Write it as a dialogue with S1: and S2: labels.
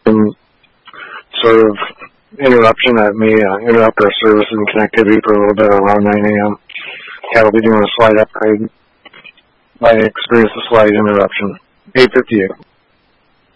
S1: sort of interruption that may interrupt our service and connectivity for a little bit around 9 a.m. Yeah, we'll be doing a slide upgrade. I experienced a slight interruption. 8:58.